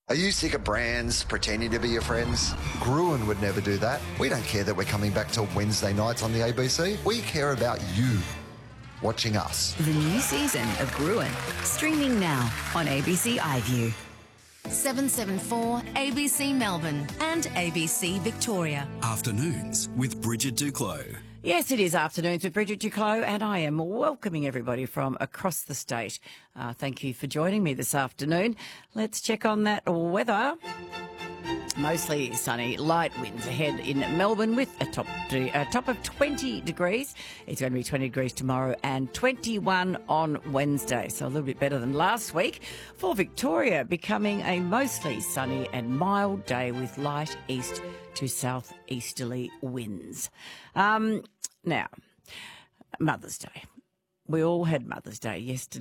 Are you sick of brands pretending to be your friends? Gruen would never do that. We don't care that we're coming back to Wednesday nights on the ABC. We care about you watching us. The new season of Gruen, streaming now on ABC iView. 774 ABC Melbourne and ABC Victoria. Afternoons with Bridget Duclos. Yes, it is Afternoons with Bridget Duclos, and I am welcoming everybody from across the state. Thank you for joining me this afternoon. Let's check on that weather. Mostly sunny, light winds ahead in Melbourne with a top of 20 degrees. It's going to be 20 degrees tomorrow and 21 on Wednesday, so a little bit better than last week. For Victoria, becoming a mostly sunny and mild day with light east to southeasterly winds. Now, Mother's Day. We all had Mother's Day yesterday.